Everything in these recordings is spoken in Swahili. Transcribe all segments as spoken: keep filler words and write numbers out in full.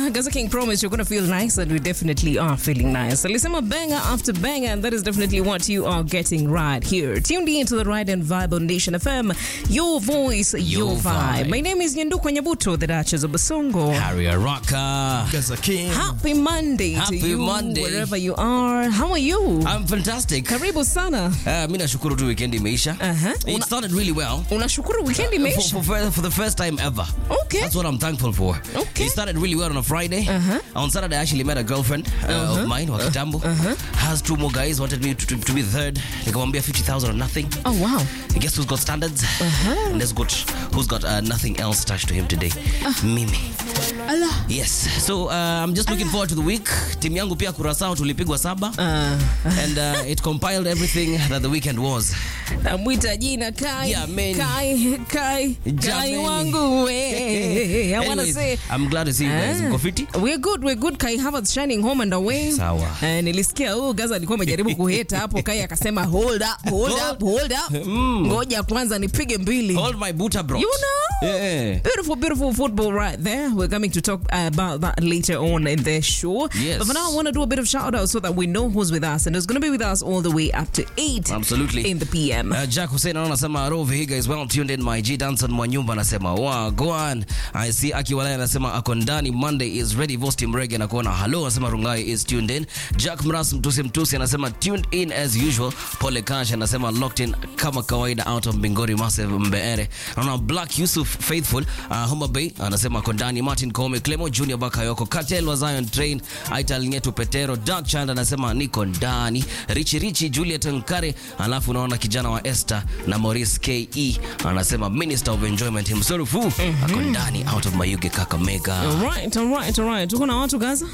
Uh, Gaza King promised you're going to feel nice, and we definitely are feeling nice. Alisema banger after banger, and that is definitely what you are getting right here. Tuned in to the Ride and Vibe on Nation F M. Your voice, your, your vibe. vibe. My name is Nyanduko Nyabuto, the Duchess of Basongo. Harry Araka. Gaza King. Happy Monday Happy to you, Monday. wherever you are. How are you? I'm fantastic. Karibu sana. Uh, mimi nashukuru tu weekend imeisha. Uh-huh. It Una- started really well. Unashukuru weekend For, imeisha? for, for the first time ever. Okay. That's what I'm thankful for. Okay. It started really well on a Friday. Uh-huh. On Saturday, I actually met a girlfriend uh, Uh-huh. of mine, Wakitambo. Uh-huh. Has two more guys, wanted me to, to, to be third. Nikamwambia fifty thousand or nothing. Oh, wow. Guess who's got standards? Uh-huh. And let's got who's got uh, nothing else attached to him today. Mimi. Allah. Yes. So uh, I'm just looking forward to the week. Timu yangu pia Curaçao tulipigwa saba. Uh, And uh, it compiled everything that the weekend was. namwita jina Kai. Yeah, man. Kai, Kai, Kai Jamani. wangu we. I want to Anyways, say I'm glad to see you guys. Ah. Mko fiti? We're good, we're good. Kai Havertz shining home and away. Sawa. Eh, nilisikia oh, Gaza alikuwa amejaribu kuheta hapo. Kai akasema hold up, hold up, hold up. Ngoja kwanza nipige mbili. Hold my butter, bro. You know? Yeah. Beautiful, beautiful football right there. We're coming to talk uh, about that later on in the show. Yes. But for now, I want to do a bit of shout out so that we know who's with us. And who's going to be with us all the way up to eight Absolutely. in the P M. Uh, Jack Hussein anasema Aro Vihiga is well tuned in. My G Danson Mwanyumba anasema wa go on. I see Aki Walaya anasema ako ndani. Monday is ready. Vosti Mrege anakuona hello anasema Rungai is tuned in. Jack Mras Mtusi Mtusi anasema tuned in as usual. Pole Cash anasema locked in kama kawaida out of Bingori Massive Mbeere. Anaona Black Yusuf Faithful uh, Homa Bay anasema ako ndani. Martin Kome Clemo Junior Bakayoko Cartel wa Zion Train Aital Nyetu Petero Dark Child anasema niko ndani. Richi Richi Juliet Nkare alafu unaona kijana wa Esther na Maurice K E anasema Minister of Enjoyment himself mm-hmm. ako ndani out of Mayuge Kakamega. Alright, alright, alright. Tuko na watu Gaza?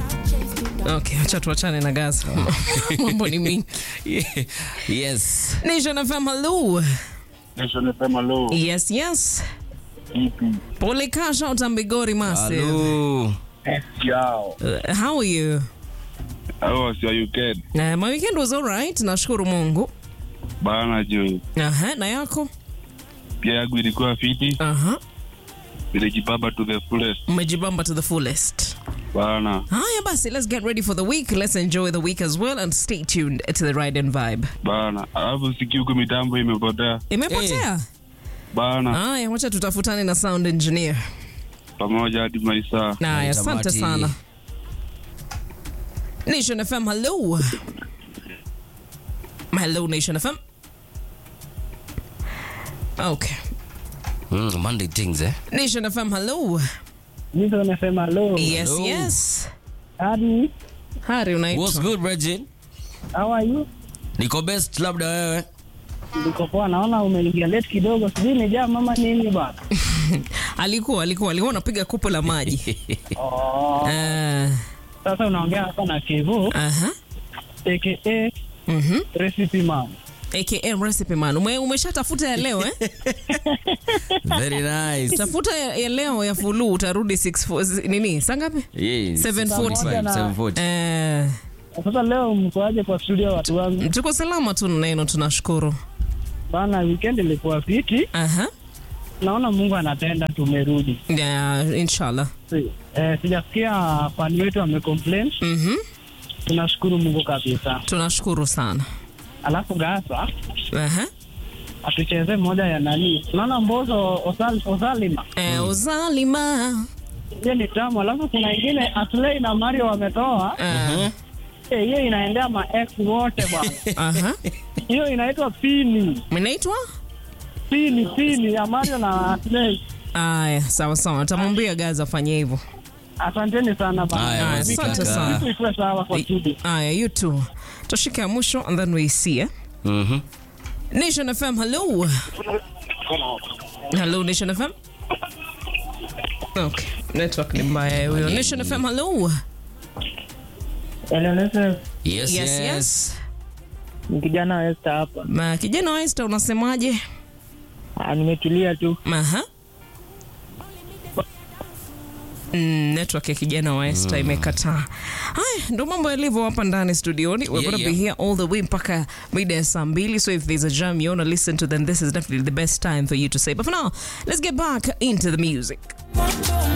Okay, acha tuachane na Gaza. Mambo ni mingi. Yeah. Yes. Nation F M, hello. Nation F M, hello. Yes, yes. Ipi. Pole Cash out of Bigori Massive. Hello. Yao. Uh, how are you? How was your weekend? Uh, my weekend was alright. Nashukuru Mungu. Bana juu. Aha, na yako? Pia yangu ilikuwa fiti. Aha. Nilijibamba to the fullest. Umejibamba to the fullest. Bana. Haya basi, let's get ready for the week. Let's enjoy the week as well and stay tuned to the Ride and Vibe. Bana. Alafu siki huko mitambo imepotea. Imepotea? Bana. Haya, wacha tutafutane na sound engineer. Pamoja hadi maisa. Haya, asante Tamati. sana. Nation F M, hello. Hello, Nation F M. Okay. Mm, Monday things eh. Nation F M, hello. Niko nasema hello. Yes, Hello. yes. Hadi, Hari What's unaitwa? good, Reggie? how are you? Niko best labda wewe. Niko poa, naona umeingia late kidogo. Sijui ni jam mama nini bwana. alikuwa alikuwa alikuwa anapiga kopo la maji. Oh, Ah, sasa unaongea hapa na Kevo aha. aka Mhm. Recipe Man. A K M recipe man. Ume, umeshatafuta ya leo eh? Very nice. Tafuta ya, ya leo ya fulu utarudi six four nini? Saa ngapi? Yeah. seven forty. seven forty. Eh, Sasa leo mkoaje kwa studio watu wangu? tuko salama tu neno, tunashukuru. Bana, weekend ilikuwa fiti. Aha. Naona Mungu anatenda, tumerudi. Yeah, inshallah. Si- Eh, sijasikia fani wetu amecomplain. Mhm. Tunashukuru Mungu kabisa. Tunashukuru sana. Alafu Gaza Aha. atucheze moja ya nani? Unaona Mbozo Osal, Osalima. Eh, uzalima. Hiyo ni tamu. Alafu kuna ingine Aslay na Mario wametoa. Eh, Eh, hiyo inaendea ma ex wote bwana. aha. Hiyo inaitwa Pini. Mnaitwa? Pini, Pini ya Mario na Aslay. Aya, sawa sawa. Nitamwambia Gaza afanye hivyo. Asanteni sana bana. Aya, Aya, basi asante kaka. sana. Vitu ikuwe sawa kwa studio. Aya, you too. Tushike ya mwisho and then we see eh? Mhm. Nation F M, hello. Hello, Nation F M. Okay, network ni mbaya huyo. Nation F M, hello. Eleleza Yes, Yes, yes. yes. ni kijana wa Esther hapa. Ma, kijana wa Esther unasemaje? Ah, nimetulia tu. Aha. Mm, network ya kijana wa Esther imekataa. Haya, ndo mambo yalivyo hapa ndani studioni. We're Yeah, gonna yeah. be here all the way mpaka mida ya saa mbili. So if there's a jam you wanna listen to, then this is definitely the best time for you to say. But for now, let's get back into the music.